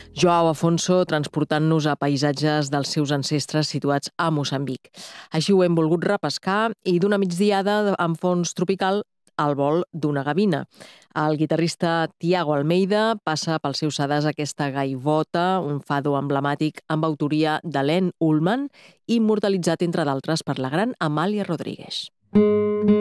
Joao Afonso transportant-nos a paisatges dels seus ancestres situats a Moçambic. Així ho hem volgut repescar i d'una migdiada amb fons tropical al vol d'una gavina. El guitarrista Tiago Almeida passa pel seu sedàs aquesta gaivota, un fado emblemàtic amb autoria de Len Ullman, immortalitzat, entre d'altres, per la gran Amàlia Rodríguez.